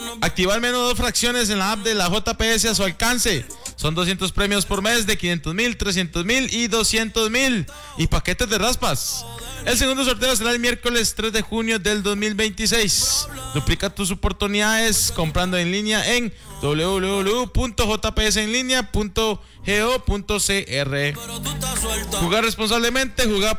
Activa al menos 2 fracciones en la app de la JPS a su alcance. Son 200 premios por mes de 500,000, 300,000 y 200,000. Y paquetes de raspas. El segundo sorteo será el miércoles 3 de junio del 2026. Duplica tus oportunidades comprando en línea en www.jpsenlinea.go.cr. Jugar responsablemente, jugar